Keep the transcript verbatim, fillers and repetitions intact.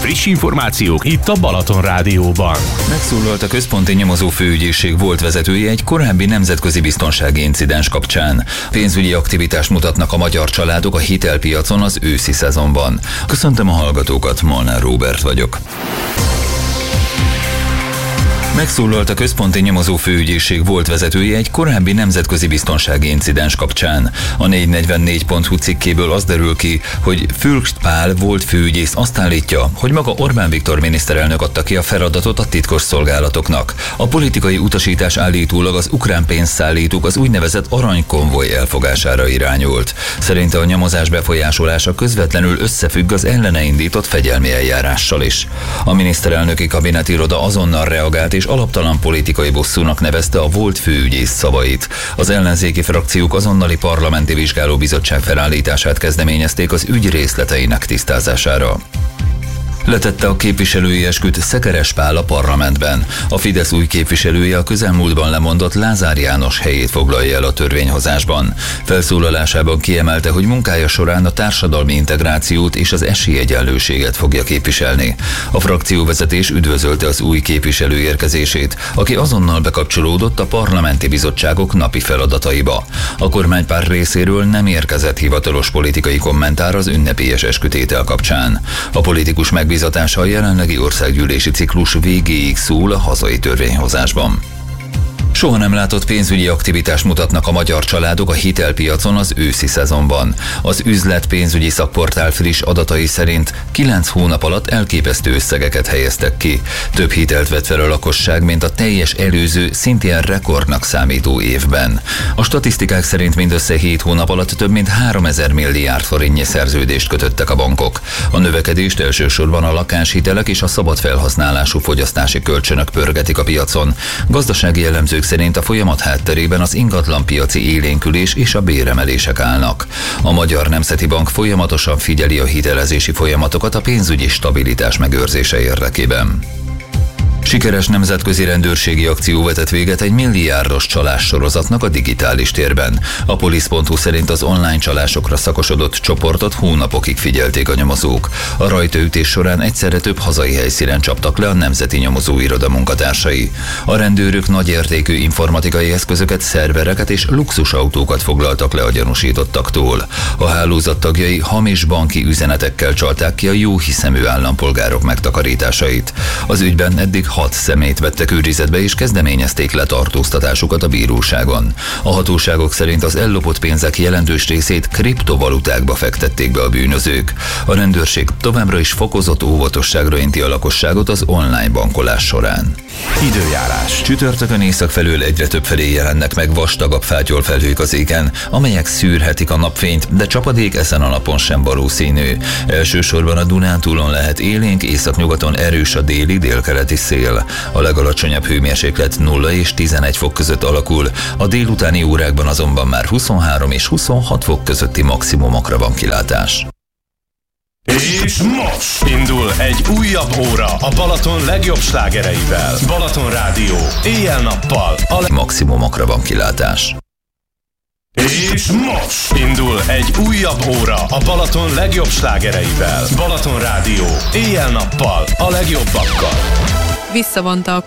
Friss információk itt a Balaton Rádióban. Megszólalt a Központi Nyomozó Főügyészség volt vezetője egy korábbi nemzetközi biztonsági incidens kapcsán. Pénzügyi aktivitást mutatnak a magyar családok a hitelpiacon az őszi szezonban. Köszöntöm a hallgatókat, Molnár Róbert vagyok. Megszólalt a Központi Nyomozó Főügyészség volt vezetője egy korábbi nemzetközi biztonsági incidens kapcsán. A négyszáznegyvennégy pont hu cikkéből az derül ki, hogy Fürst Pál volt főügyész azt állítja, hogy maga Orbán Viktor miniszterelnök adta ki a feladatot a titkos szolgálatoknak. A politikai utasítás állítólag az ukrán pénzszállítók az úgynevezett aranykonvoj elfogására irányult. Szerinte a nyomozás befolyásolása közvetlenül összefügg az ellene indított fegyelmi eljárással is. A miniszterelnöki kabinetiroda azonnal reagált és alaptalan politikai bosszúnak nevezte a volt főügyész szavait. Az ellenzéki frakciók azonnali parlamenti vizsgálóbizottság felállítását kezdeményezték az ügy részleteinek tisztázására. Letette a képviselői esküt Szekeres Pál a parlamentben. A Fidesz új képviselője a közelmúltban lemondott Lázár János helyét foglalja el a törvényhozásban. Felszólalásában kiemelte, hogy munkája során a társadalmi integrációt és az esélyegyenlőséget fogja képviselni. A frakcióvezetés üdvözölte az új képviselő érkezését, aki azonnal bekapcsolódott a parlamenti bizottságok napi feladataiba. A kormánypárt részéről nem érkezett hivatalos politikai kommentár az ünnepélyes eskütétel kapcsán. A politikus megbízása a jelenlegi országgyűlési ciklus végéig szól a hazai törvényhozásban. Soha nem látott pénzügyi aktivitást mutatnak a magyar családok a hitelpiacon az őszi szezonban. Az üzlet pénzügyi szakportál friss adatai szerint kilenc hónap alatt elképesztő összegeket helyeztek ki. Több hitelt vett fel a lakosság, mint a teljes előző, szintén rekordnak számító évben. A statisztikák szerint mindössze hét hónap alatt több mint háromezer milliárd forintnyi szerződést kötöttek a bankok. A növekedést elsősorban a lakáshitelek és a szabad felhasználású fogyasztási kölcsönök pörgetik a piacon. Gazdasági elemzők szerint a folyamat hátterében az ingatlanpiaci élénkülés és a béremelések állnak. A Magyar Nemzeti Bank folyamatosan figyeli a hitelezési folyamatokat a pénzügyi stabilitás megőrzése érdekében. Sikeres nemzetközi rendőrségi akció vetett véget egy milliárdos csalás sorozatnak a digitális térben. A polisz pont hu szerint az online csalásokra szakosodott csoportot hónapokig figyelték a nyomozók. A rajtaütés során egyszerre több hazai helyszínen csaptak le a Nemzeti Nyomozóiroda munkatársai. A rendőrök nagyértékű informatikai eszközöket, szervereket és luxusautókat foglaltak le a gyanúsítottaktól. A hálózat tagjai hamis banki üzenetekkel csalták ki a jóhiszemű állampolgárok megtakarításait. Az ügyben eddig hat személyt vettek őrizetbe és kezdeményezték letartóztatásukat a bíróságon. A hatóságok szerint az ellopott pénzek jelentős részét kriptovalutákba fektették be a bűnözők. A rendőrség továbbra is fokozott óvatosságra inti a lakosságot az online bankolás során. Időjárás. Csütörtökön észak felől egyre több felé jelennek meg vastagabb fátyolfelhők az égen, amelyek szűrhetik a napfényt, de csapadék ezen a napon sem valószínű. Elsősorban a Dunántúlon lehet élénk, északnyugaton erős a déli, délkeleti szél. A legalacsonyabb hőmérséklet nulla és tizenegy fok között alakul, a délutáni órákban azonban már huszonhárom és huszonhat fok közötti maximumokra van kilátás. És most indul egy újabb óra a Balaton legjobb slágereivel. Balaton Rádió, éjjel-nappal a leg... maximumokra van kilátás. És most indul egy újabb óra a Balaton legjobb slágereivel. Balaton Rádió, éjjel-nappal a legjobbakkal. Visszavonta a